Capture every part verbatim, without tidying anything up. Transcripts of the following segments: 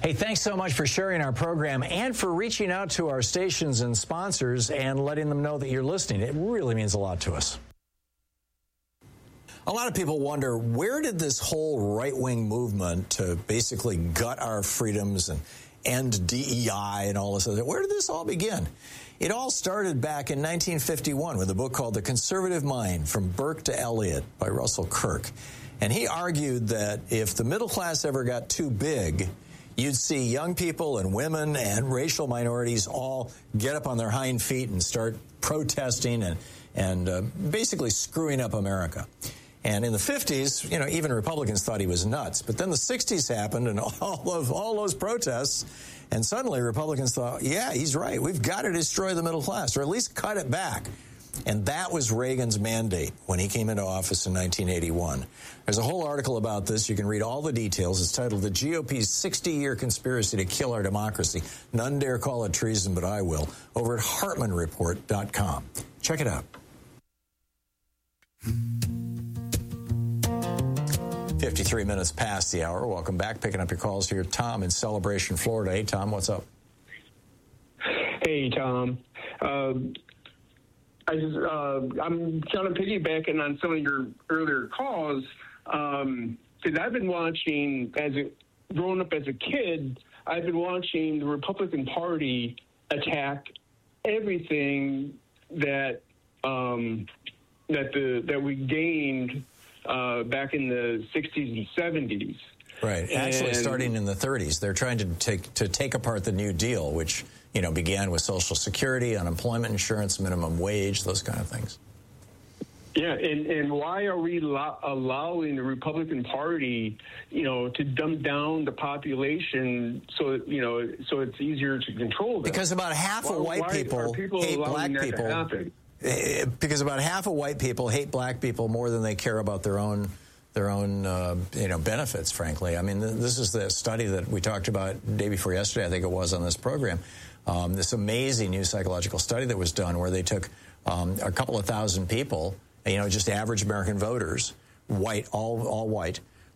Hey, thanks so much for sharing our program and for reaching out to our stations and sponsors and letting them know that you're listening. It really means a lot to us. A lot of people wonder, where did this whole right-wing movement to basically gut our freedoms and end D E I and all this other, where did this all begin? It all started back in nineteen fifty-one with a book called The Conservative Mind, From Burke to Eliot by Russell Kirk. And he argued that if the middle class ever got too big, you'd see young people and women and racial minorities all get up on their hind feet and start protesting and, and uh, basically screwing up America. And in the fifties, you know, even Republicans thought he was nuts. But then the sixties happened and all of all those protests, and suddenly Republicans thought, yeah, he's right. We've got to destroy the middle class, or at least cut it back. And that was Reagan's mandate when he came into office in nineteen eighty-one. There's a whole article about this. You can read all the details. It's titled The G O P's sixty-year Conspiracy to Kill Our Democracy. None dare call it treason, but I will. Over at Hartman Report dot com. Check it out. fifty-three minutes past the hour. Welcome back. Picking up your calls here. Tom in Celebration, Florida. Hey, Tom, what's up? Hey, Tom. Uh, I just, uh, I'm kind of piggybacking on some of your earlier calls because um, I've been watching, as a, growing up as a kid, I've been watching the Republican Party attack everything that um, that the that we gained uh, back in the sixties and seventies. Right. Actually, and, starting in the thirties, they're trying to take to take apart the New Deal, which, you know, began with Social Security, unemployment insurance, minimum wage, those kind of things. Yeah, and, and why are we lo- allowing the Republican Party, you know, to dumb down the population so, you know, so it's easier to control them? Because about half why, of white people, people hate black people. Because about half of white people hate black people more than they care about their own their own, uh, you know, benefits, frankly. I mean, th- this is the study that we talked about the day before yesterday, I think it was, on this program. Um, this amazing new psychological study that was done where they took um, a couple of thousand people, you know, just average American voters, white, all all white,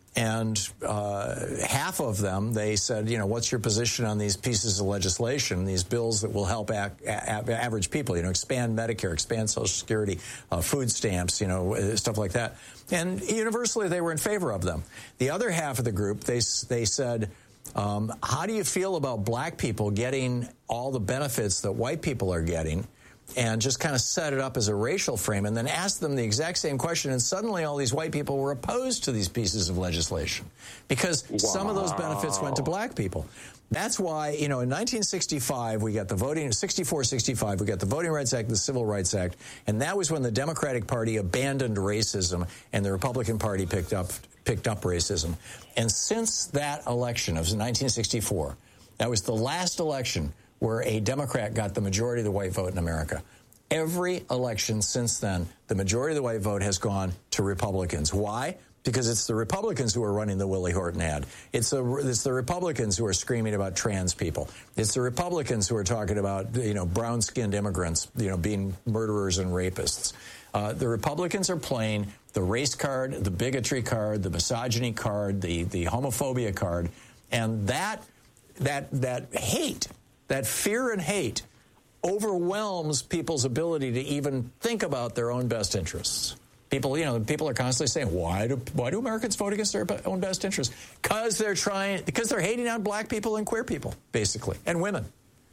and uh, half of them, they said, you know, what's your position on these pieces of legislation, these bills that will help ac- a- average people, you know, expand Medicare, expand Social Security, uh, food stamps, you know, stuff like that. And universally, they were in favor of them. The other half of the group, they they said, um, how do you feel about black people getting all the benefits that white people are getting? And just kind of set it up as a racial frame and then asked them the exact same question. And suddenly all these white people were opposed to these pieces of legislation because wow. some of those benefits went to black people. That's why, you know, in nineteen sixty-five, we got the voting, sixty-four sixty-five, we got the Voting Rights Act, the Civil Rights Act, and that was when the Democratic Party abandoned racism and the Republican Party picked up picked up racism. And since that election of nineteen sixty-four, that was the last election where a Democrat got the majority of the white vote in America. Every election since then, the majority of the white vote has gone to Republicans. Why? Because it's the Republicans who are running the Willie Horton ad. It's the, it's the Republicans who are screaming about trans people. It's the Republicans who are talking about, you know, brown-skinned immigrants, you know, being murderers and rapists. Uh, the Republicans are playing the race card, the bigotry card, the misogyny card, the, the homophobia card, and that that that hate, that fear and hate overwhelms people's ability to even think about their own best interests. People, you know, people are constantly saying, why do why do Americans vote against their own best interests? Because they're trying, because they're hating on black people and queer people, basically, and women.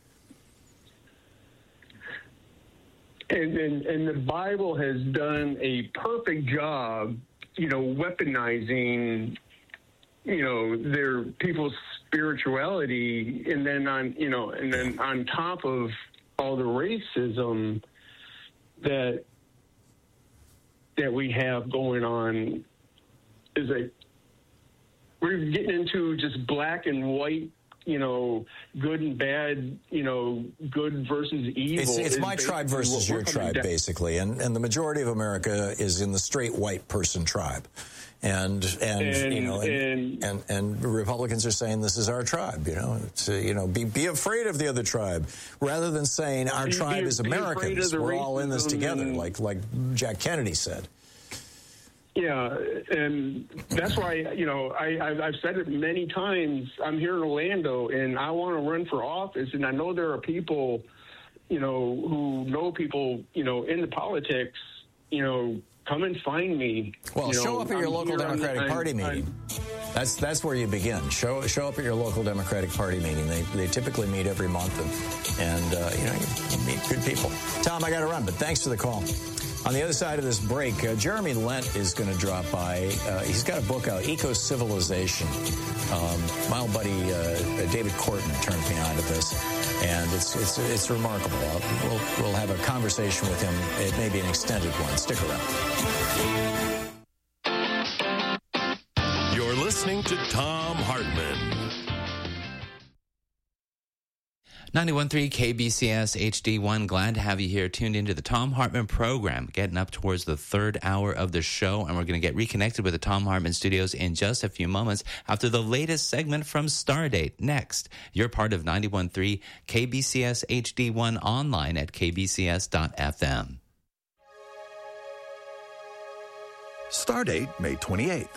And, and, and the Bible has done a perfect job, you know, weaponizing, you know, their people's spirituality, and then on, you know, and then on top of all the racism that that we have going on, is a we're getting into just black and white, you know, good and bad, you know, good versus evil. It's, it's my tribe versus your tribe, down. basically, and and the majority of America is in the straight white person tribe. And, and, and you know, and, and, and and Republicans are saying this is our tribe, you know, to, you know, be be afraid of the other tribe rather than saying our be, tribe be, is Americans. We're all in this together, like like Jack Kennedy said. Yeah, and that's why, you know, I, I've said it many times. I'm here in Orlando, and I want to run for office, and I know there are people, you know, who know people, you know, in the politics, you know, come and find me. Well, you know, show up at your I'm local Democratic I'm, Party I'm, meeting. I'm, that's that's where you begin. Show show up at your local Democratic Party meeting. They they typically meet every month, and and uh, you know, you meet good people. Tom, I got to run, but thanks for the call. On the other side of this break, uh, Jeremy Lent is going to drop by. Uh, he's got a book out, Eco-Civilization. Um, my old buddy uh, David Corton turned me on to this, and it's it's it's remarkable. Uh, we'll we'll have a conversation with him. It may be an extended one. Stick around. You're listening to Thom Hartmann. ninety-one point three K B C S H D one. Glad to have you here tuned into the Thom Hartmann program, getting up towards the third hour of the show, and we're going to get reconnected with the Thom Hartmann studios in just a few moments after the latest segment from Stardate. Next, you're part of ninety-one point three K B C S H D one online at k b c s dot f m. Stardate, May twenty-eighth.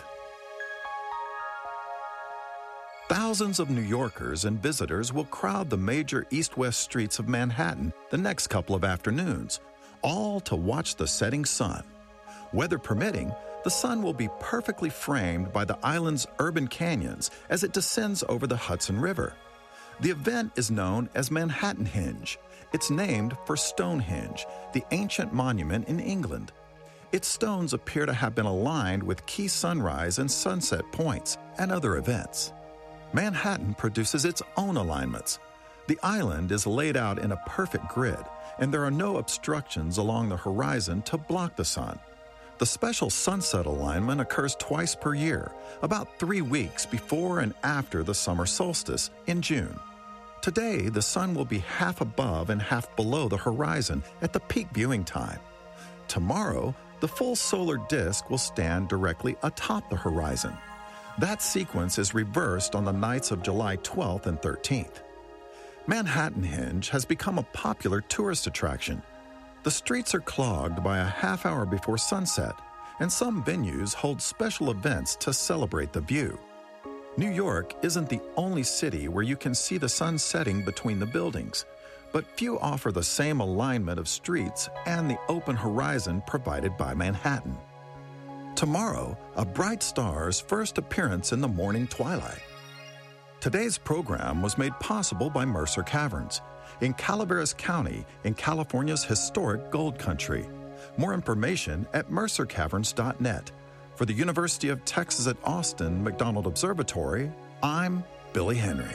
Thousands of New Yorkers and visitors will crowd the major east-west streets of Manhattan the next couple of afternoons, all to watch the setting sun. Weather permitting, the sun will be perfectly framed by the island's urban canyons as it descends over the Hudson River. The event is known as Manhattanhenge. It's named for Stonehenge, the ancient monument in England. Its stones appear to have been aligned with key sunrise and sunset points and other events. Manhattan produces its own alignments. The island is laid out in a perfect grid, and there are no obstructions along the horizon to block the sun. The special sunset alignment occurs twice per year, about three weeks before and after the summer solstice in June. Today, the sun will be half above and half below the horizon at the peak viewing time. Tomorrow, the full solar disk will stand directly atop the horizon. That sequence is reversed on the nights of July twelfth and thirteenth. Manhattanhenge has become a popular tourist attraction. The streets are clogged by a half hour before sunset, and some venues hold special events to celebrate the view. New York isn't the only city where you can see the sun setting between the buildings, but few offer the same alignment of streets and the open horizon provided by Manhattan. Tomorrow, a bright star's first appearance in the morning twilight. Today's program was made possible by Mercer Caverns in Calaveras County in California's historic gold country. More information at mercer caverns dot net. For the University of Texas at Austin McDonald Observatory, I'm Billy Henry.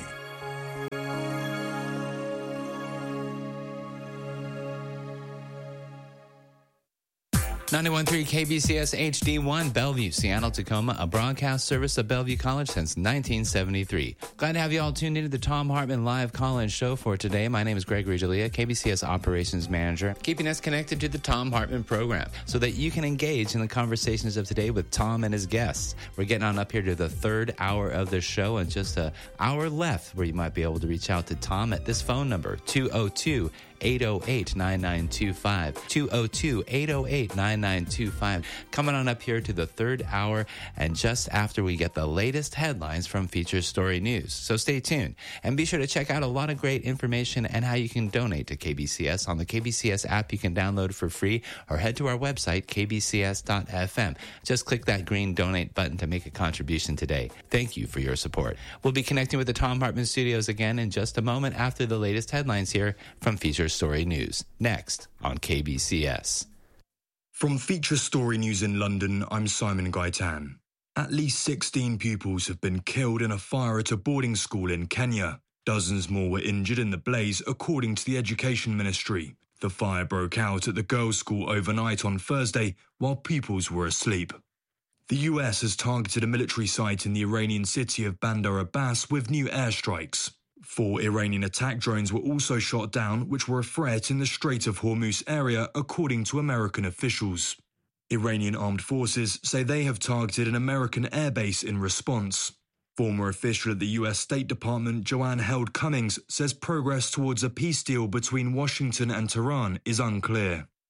ninety-one point three K B C S H D one, Bellevue, Seattle, Tacoma, a broadcast service of Bellevue College since nineteen seventy-three. Glad to have you all tuned into the Thom Hartmann live call-in show for today. My name is Gregory Jalea, K B C S Operations Manager, keeping us connected to the Thom Hartmann program so that you can engage in the conversations of today with Tom and his guests. We're getting on up here to the third hour of the show, and just an hour left where you might be able to reach out to Tom at this phone number, two oh two, eight oh eight, nine nine two five, two oh two, eight oh eight, nine nine two five. Coming on up here to the third hour, and just after we get the latest headlines from Feature Story News. So stay tuned, and be sure to check out a lot of great information and how you can donate to K B C S on the K B C S app you can download for free, or head to our website, k b c s dot f m. Just click that green donate button to make a contribution today. Thank you for your support. We'll be connecting with the Thom Hartmann studios again in just a moment after the latest headlines here from Feature Story News, next on K B C S. From Feature Story News in London, I'm Simon Gaitan. At least sixteen pupils have been killed in a fire at a boarding school in Kenya. Dozens more were injured in the blaze, according to the Education Ministry. The fire broke out at the girls' school overnight on Thursday while pupils were asleep. The U S has targeted a military site in the Iranian city of Bandar Abbas with new airstrikes. Four Iranian attack drones were also shot down, which were a threat in the Strait of Hormuz area, according to American officials. Iranian armed forces say they have targeted an American airbase in response. Former official at the U S State Department, Joanne Held Cummings, says progress towards a peace deal between Washington and Tehran is unclear.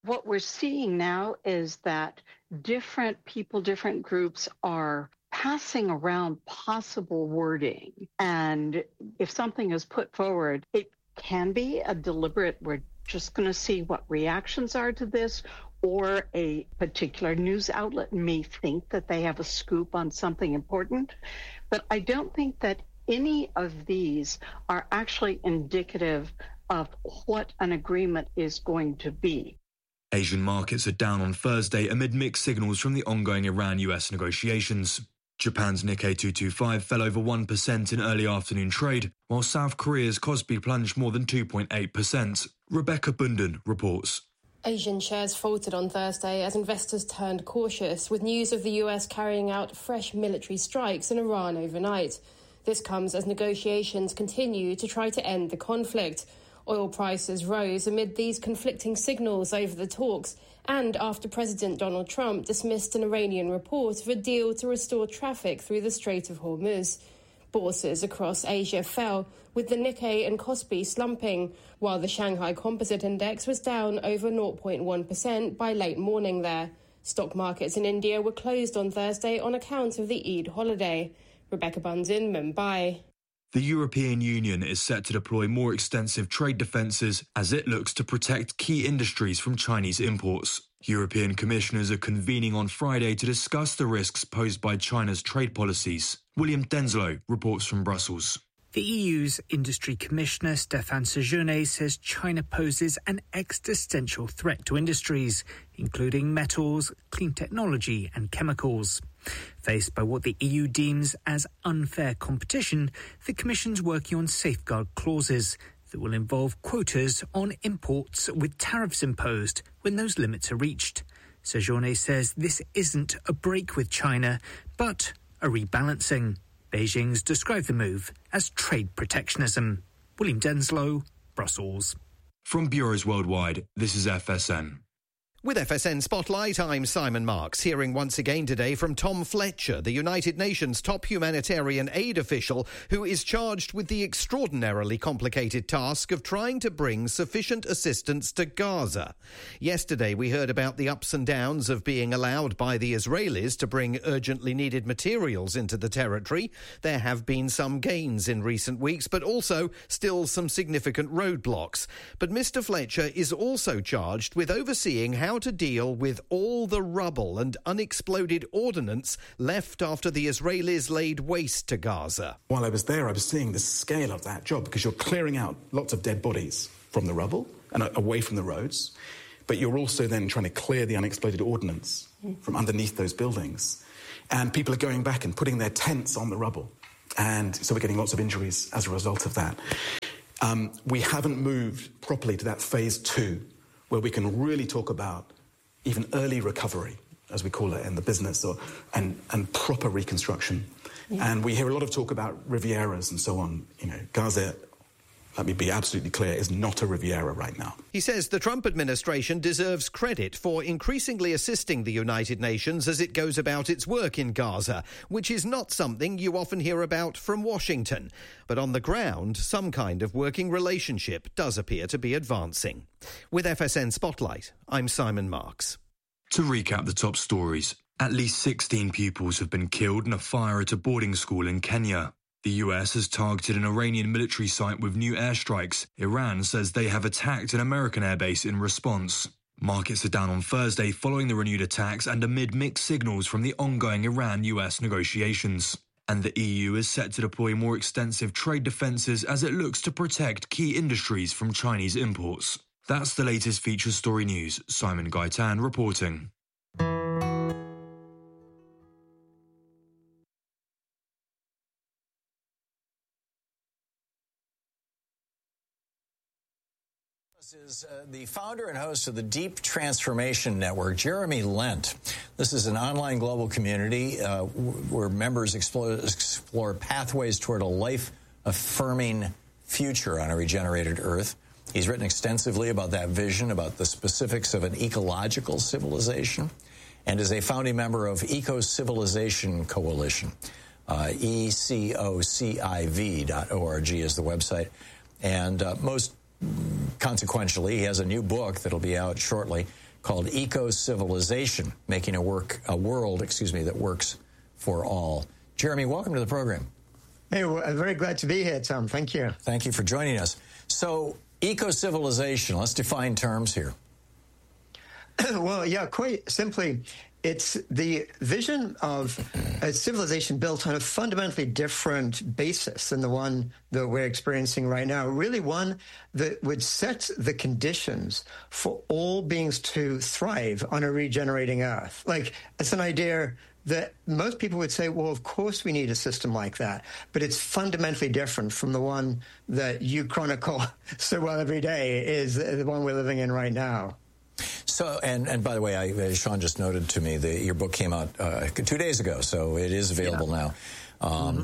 What we're seeing now is that different people, different groups are passing around possible wording. And if something is put forward, it can be a deliberate, we're just going to see what reactions are to this, or a particular news outlet may think that they have a scoop on something important. But I don't think that any of these are actually indicative of what an agreement is going to be. Asian markets are down on Thursday amid mixed signals from the ongoing Iran-U S negotiations. Japan's Nikkei two twenty-five fell over one percent in early afternoon trade, while South Korea's Kospi plunged more than two point eight percent. Rebecca Bunden reports. Asian shares faltered on Thursday as investors turned cautious, with news of the U S carrying out fresh military strikes in Iran overnight. This comes as negotiations continue to try to end the conflict. Oil prices rose amid these conflicting signals over the talks and after President Donald Trump dismissed an Iranian report of a deal to restore traffic through the Strait of Hormuz. Bourses across Asia fell, with the Nikkei and Kospi slumping, while the Shanghai Composite Index was down over zero point one percent by late morning there. Stock markets in India were closed on Thursday on account of the Eid holiday. Rebecca Bunzin, Mumbai. The European Union is set to deploy more extensive trade defences as it looks to protect key industries from Chinese imports. European commissioners are convening on Friday to discuss the risks posed by China's trade policies. William Denslow reports from Brussels. The E U's Industry Commissioner Stéphane Séjourné says China poses an existential threat to industries, including metals, clean technology and chemicals. Faced by what the E U deems as unfair competition, the Commission's working on safeguard clauses that will involve quotas on imports with tariffs imposed when those limits are reached. Séjourné says this isn't a break with China, but a rebalancing. Beijing's described the move as trade protectionism. William Denslow, Brussels. From bureaus worldwide, this is F S N. With F S N Spotlight, I'm Simon Marks, hearing once again today from Tom Fletcher, the United Nations top humanitarian aid official who is charged with the extraordinarily complicated task of trying to bring sufficient assistance to Gaza. Yesterday, we heard about the ups and downs of being allowed by the Israelis to bring urgently needed materials into the territory. There have been some gains in recent weeks, but also still some significant roadblocks. But Mister Fletcher is also charged with overseeing how to deal with all the rubble and unexploded ordnance left after the Israelis laid waste to Gaza. While I was there, I was seeing the scale of that job, because you're clearing out lots of dead bodies from the rubble and away from the roads, but you're also then trying to clear the unexploded ordnance from underneath those buildings. And people are going back and putting their tents on the rubble. And so we're getting lots of injuries as a result of that. Um, we haven't moved properly to that phase two, where we can really talk about even early recovery, as we call it in the business, or, and, and proper reconstruction. Yeah. And we hear a lot of talk about Rivieras and so on. You know, Gaza, let me be absolutely clear, is not a Riviera right now. He says the Trump administration deserves credit for increasingly assisting the United Nations as it goes about its work in Gaza, which is not something you often hear about from Washington. But on the ground, some kind of working relationship does appear to be advancing. With F S N Spotlight, I'm Simon Marks. To recap the top stories, at least sixteen pupils have been killed in a fire at a boarding school in Kenya. The U S has targeted an Iranian military site with new airstrikes. Iran says they have attacked an American airbase in response. Markets are down on Thursday following the renewed attacks and amid mixed signals from the ongoing Iran-U S negotiations. And the E U is set to deploy more extensive trade defences as it looks to protect key industries from Chinese imports. That's the latest feature story news. Simon Gaitan reporting. This is uh, the founder and host of the Deep Transformation Network, Jeremy Lent. This is an online global community uh, where members explore, explore pathways toward a life-affirming future on a regenerated Earth. He's written extensively about that vision, about the specifics of an ecological civilization, and is a founding member of Eco-Civilization Coalition. Uh, E C O C I V dot org is the website. And uh, most consequentially, he has a new book that'll be out shortly called Eco-Civilization, making a work a world, excuse me, that works for all. Jeremy, welcome to the program. Hey, well, I'm very glad to be here, Tom. Thank you. Thank you for joining us. So, eco-civilization, let's define terms here. Well, yeah, quite simply, it's the vision of a civilization built on a fundamentally different basis than the one that we're experiencing right now. Really one that would set the conditions for all beings to thrive on a regenerating Earth. Like, it's an idea that most people would say, well, of course we need a system like that, but it's fundamentally different from the one that you chronicle so well every day, is the one we're living in right now. So, and, and by the way, I, Sean just noted to me that your book came out uh, two days ago, so it is available yeah. now. Um,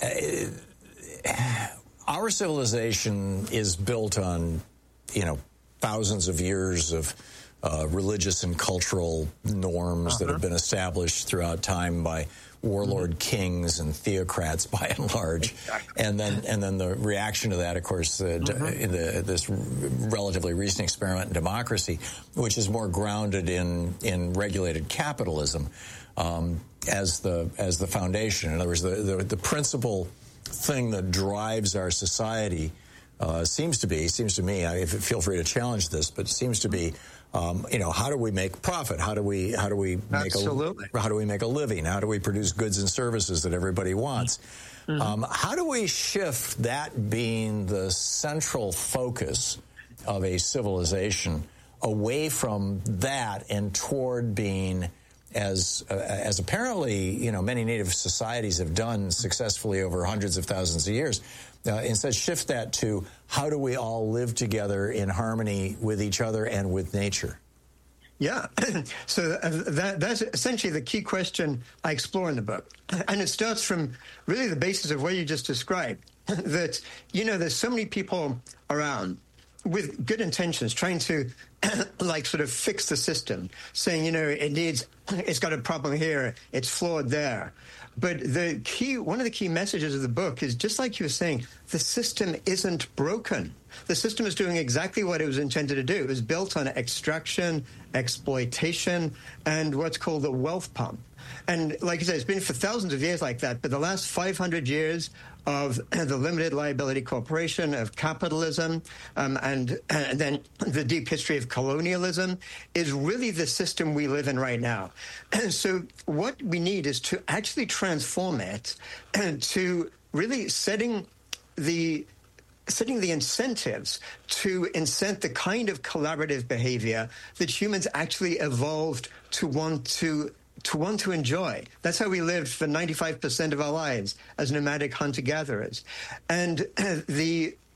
mm-hmm. Our civilization is built on, you know, thousands of years of uh, religious and cultural norms uh-huh. that have been established throughout time by warlord mm-hmm. kings and theocrats by and large, exactly. and then and then the reaction to that, of course, uh, mm-hmm. in the, this relatively recent experiment in democracy, which is more grounded in in regulated capitalism um, as the as the foundation. In other words, the the, the principal thing that drives our society uh, seems to be seems to me. I feel free to challenge this, but it seems to be. Um, you know, how do we make profit? How do we how do we make Absolutely. a how do we make a living? How do we produce goods and services that everybody wants? Mm-hmm. Um, how do we shift that being the central focus of a civilization away from that and toward being, as uh, as apparently you know many native societies have done successfully over hundreds of thousands of years? Uh, instead, shift that to how do we all live together in harmony with each other and with nature? Yeah, so uh, that, that's essentially the key question I explore in the book. And it starts from really the basis of what you just described, that, you know, there's so many people around with good intentions trying to, like, sort of fix the system, saying, you know, it needs, it's got a problem here, it's flawed there. But the key, one of the key messages of the book is, just like you were saying, the system isn't broken. The system is doing exactly what it was intended to do. It was built on extraction, exploitation, and what's called the wealth pump. And like I said, it's been for thousands of years like that, but the last five hundred years of the limited liability corporation, of capitalism, um, and, and then the deep history of colonialism is really the system we live in right now. And so what we need is to actually transform it and to really setting the setting the incentives to incent the kind of collaborative behavior that humans actually evolved to want to to want to enjoy. That's how we lived for ninety-five percent of our lives as nomadic hunter-gatherers. And uh, the